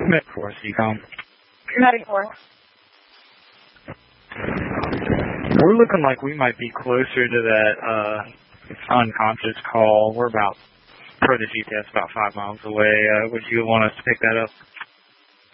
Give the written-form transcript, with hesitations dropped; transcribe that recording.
Med 4, CCOM. Med 4. We're looking like we might be closer to that unconscious call. We're about, per the GPS, about 5 miles away. Would you want us to pick that up?